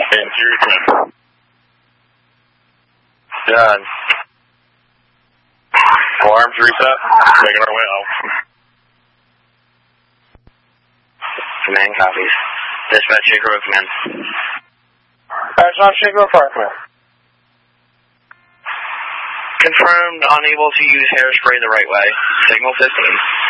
Interior command. Done. Alarms reset. Making our way out. Command copies. Dispatch Shaker Road Command. Dispatch Shaker Road Fire Command. Confirmed unable to use hairspray the right way. Signal 15.